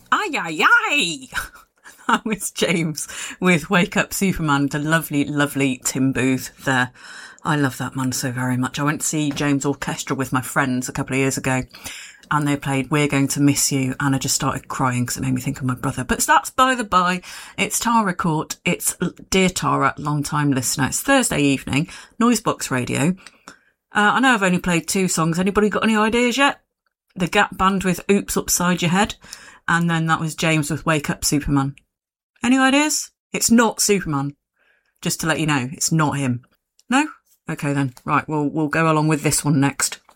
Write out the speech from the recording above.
Ay, ay, ay! That was James with Wake Up Superman, the lovely, lovely Tim Booth there. I love that man so very much. I went to see James Orchestra with my friends a couple of years ago, and they played We're Going to Miss You, and I just started crying because it made me think of my brother. But that's by the by. It's Tara Court. It's Dear Tara, long-time listener. It's Thursday evening, Noisebox Radio. I know I've only played 2 songs. Anybody got any ideas yet? The Gap Band with Oops Upside Your Head, and then that was James with Wake Up Superman. Any ideas? It's not Superman. Just to let you know, it's not him. No? Okay then. Right, we'll go along with this one next.